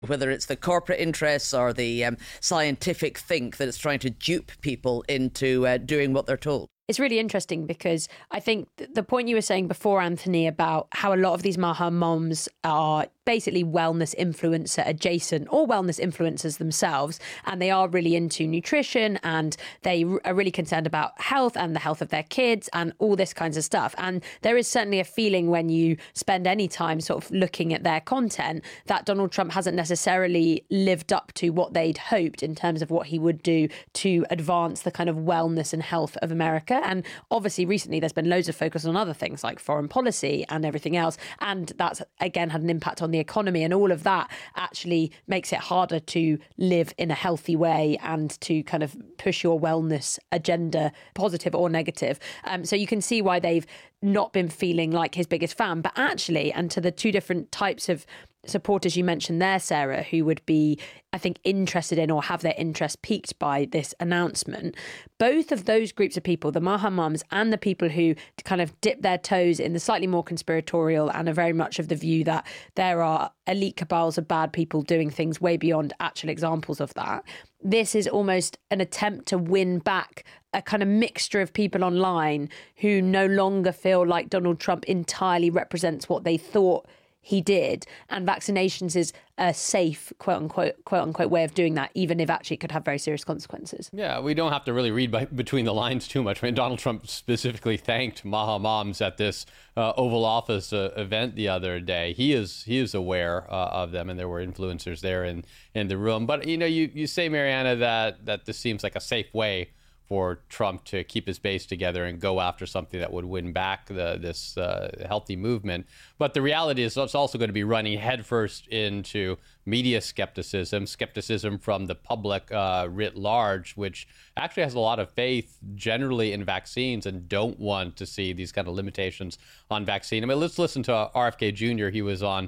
whether it's the corporate interests or the scientific think that it's trying to dupe people into doing what they're told. It's really interesting because I think the point you were saying before, Anthony, about how a lot of these Maha moms are basically wellness influencer adjacent or wellness influencers themselves, and they are really into nutrition and they are really concerned about health and the health of their kids and all this kinds of stuff. And there is certainly a feeling when you spend any time sort of looking at their content that Donald Trump hasn't necessarily lived up to what they'd hoped in terms of what he would do to advance the kind of wellness and health of America. And obviously recently there's been loads of focus on other things like foreign policy and everything else, and that's again had an impact on the economy, and all of that actually makes it harder to live in a healthy way and to kind of push your wellness agenda, positive or negative. So you can see why they've not been feeling like his biggest fan. But actually, and to the two different types of supporters you mentioned there, Sarah, who would be, I think, interested in or have their interest piqued by this announcement, both of those groups of people, the Maha mums and the people who kind of dip their toes in the slightly more conspiratorial and are very much of the view that there are elite cabals of bad people doing things way beyond actual examples of that. This is almost an attempt to win back a kind of mixture of people online who no longer feel like Donald Trump entirely represents what they thought he did, and vaccinations is a safe, quote unquote way of doing that, even if actually it could have very serious consequences. Yeah, we don't have to really read between the lines too much. I mean, Donald Trump specifically thanked Maha moms at this Oval Office event the other day. He is aware of them, and there were influencers there in the room. But you say, Mariana, that this seems like a safe way for Trump to keep his base together and go after something that would win back this healthy movement. But the reality is it's also going to be running headfirst into media skepticism from the public writ large, which actually has a lot of faith generally in vaccines and don't want to see these kind of limitations on vaccine. I mean, let's listen to RFK Jr. He was on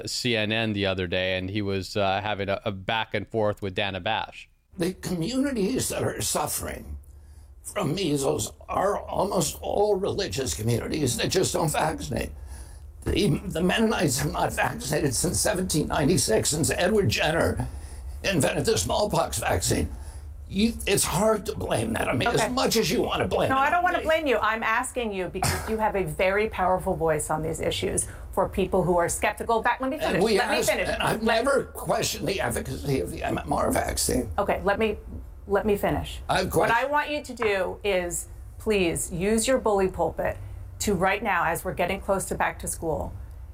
CNN the other day, and he was having a back and forth with Dana Bash. The communities that are suffering from measles are almost all religious communities that just don't vaccinate. The Mennonites have not vaccinated since 1796, since Edward Jenner invented the smallpox vaccine. It's hard to blame that. I mean, okay, as much as you want to blame No, I don't want to blame you. I'm asking you because you have a very powerful voice on these issues for people who are skeptical. Let me finish. Let me finish. And I've never questioned the efficacy of the MMR vaccine. Okay, let me finish. What I want you to do is please use your bully pulpit to right now, as we're getting close to back to school,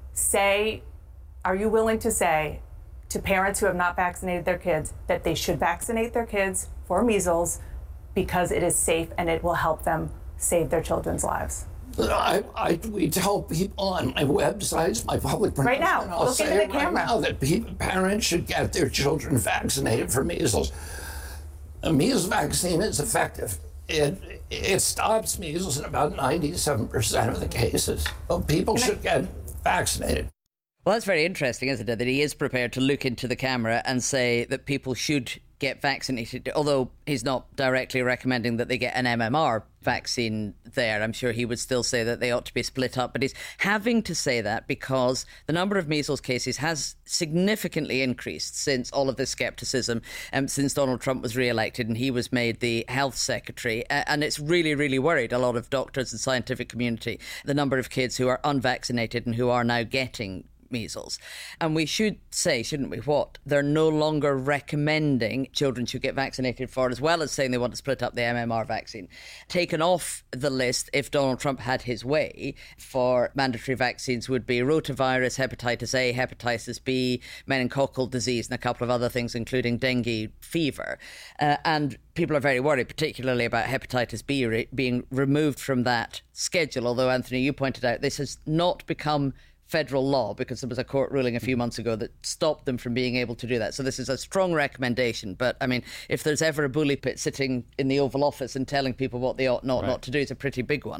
are you willing to say to parents who have not vaccinated their kids that they should vaccinate their kids for measles because it is safe and it will help them save their children's lives? We tell people on my websites, my public right now, look into the camera. Right now that parents should get their children vaccinated for measles. A measles vaccine is effective. It stops measles in about 97% of the cases. So people should get vaccinated. Well, that's very interesting, isn't it? That he is prepared to look into the camera and say that people should get vaccinated, although he's not directly recommending that they get an MMR vaccine there. I'm sure he would still say that they ought to be split up, but he's having to say that because the number of measles cases has significantly increased since all of this skepticism, since Donald Trump was re-elected and he was made the health secretary. And it's really, really worried a lot of doctors and scientific community, the number of kids who are unvaccinated and who are now getting measles. And we should say, shouldn't we, what they're no longer recommending children should get vaccinated for, as well as saying they want to split up the MMR vaccine. Taken off the list, if Donald Trump had his way, for mandatory vaccines would be rotavirus, hepatitis A, hepatitis B, meningococcal disease, and a couple of other things, including dengue fever. And people are very worried, particularly about hepatitis B being removed from that schedule. Although, Anthony, you pointed out this has not become federal law because there was a court ruling a few months ago that stopped them from being able to do that. So this is a strong recommendation. But I mean, if there's ever a bully pit sitting in the Oval Office and telling people what they ought not to do, it's a pretty big one.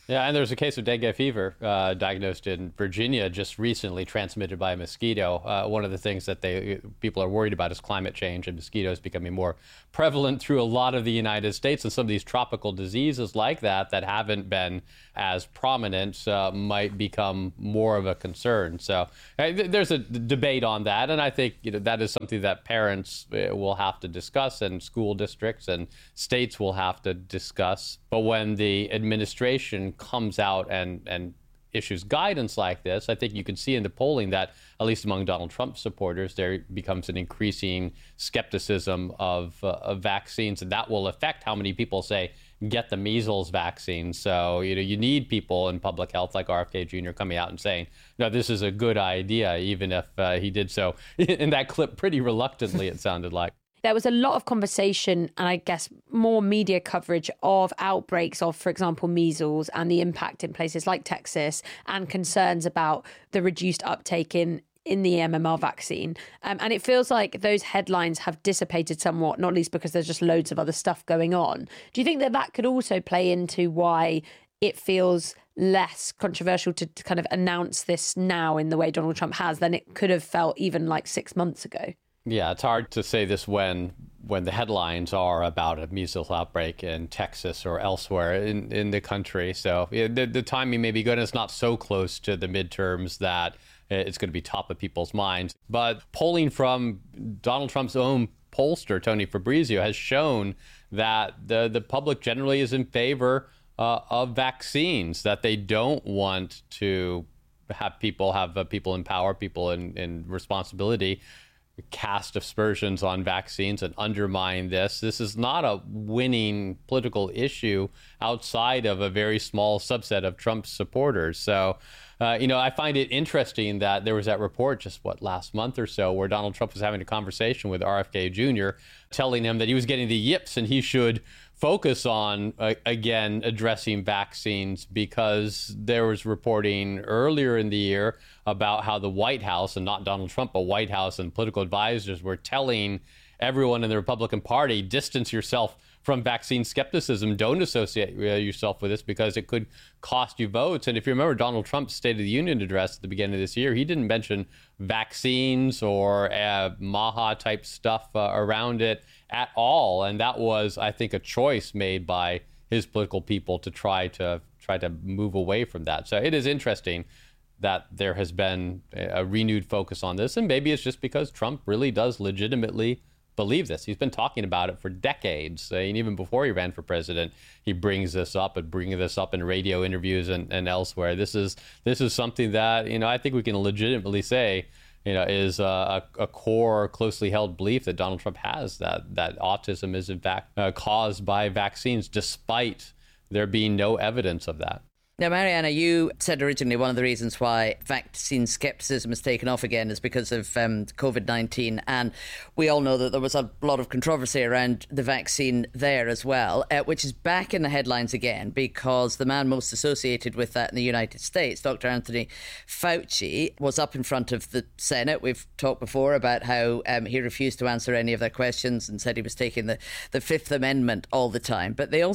Yeah, and there's a case of dengue fever diagnosed in Virginia just recently, transmitted by a mosquito. One of the things that people are worried about is climate change and mosquitoes becoming more prevalent through a lot of the United States. And some of these tropical diseases like that haven't been as prominent might become more of a concern. So there's a debate on that. And I think that is something that parents will have to discuss, and school districts and states will have to discuss. But when the administration comes out and issues guidance like this, I think you can see in the polling that, at least among Donald Trump supporters, there becomes an increasing skepticism of vaccines, and that will affect how many people say get the measles vaccine. So you need people in public health like RFK Jr. coming out and saying, no, this is a good idea, even if he did so in that clip pretty reluctantly, it sounded like. There was a lot of conversation and I guess more media coverage of outbreaks of, for example, measles and the impact in places like Texas, and concerns about the reduced uptake in the MMR vaccine. And it feels like those headlines have dissipated somewhat, not least because there's just loads of other stuff going on. Do you think that could also play into why it feels less controversial to kind of announce this now in the way Donald Trump has than it could have felt even like 6 months ago? Yeah, it's hard to say this when the headlines are about a measles outbreak in Texas or elsewhere in the country. So the timing may be good, and it's not so close to the midterms that it's going to be top of people's minds. But polling from Donald Trump's own pollster, Tony Fabrizio, has shown that the public generally is in favor of vaccines, that they don't want to have people in power, people in responsibility, cast aspersions on vaccines and undermine this. This is not a winning political issue outside of a very small subset of Trump's supporters. So, I find it interesting that there was that report just, last month or so, where Donald Trump was having a conversation with RFK Jr., telling him that he was getting the yips and he should focus on, again, addressing vaccines, because there was reporting earlier in the year about how the White House, and not Donald Trump, but White House and political advisors were telling everyone in the Republican Party, distance yourself from vaccine skepticism. Don't associate yourself with this because it could cost you votes. And if you remember Donald Trump's State of the Union address at the beginning of this year, he didn't mention vaccines or MAHA type stuff around it at all. And that was, I think, a choice made by his political people to try to move away from that. So it is interesting that there has been a renewed focus on this. And maybe it's just because Trump really does legitimately believe this. He's been talking about it for decades. And even before he ran for president, he brings this up in radio interviews and elsewhere. This is something that, I think we can legitimately say, is a core, closely held belief that Donald Trump has, that autism is in fact caused by vaccines, despite there being no evidence of that. Now, Mariana, you said originally one of the reasons why vaccine skepticism has taken off again is because of COVID-19. And we all know that there was a lot of controversy around the vaccine there as well, which is back in the headlines again because the man most associated with that in the United States, Dr. Anthony Fauci, was up in front of the Senate. We've talked before about how he refused to answer any of their questions and said he was taking the Fifth Amendment all the time. But they also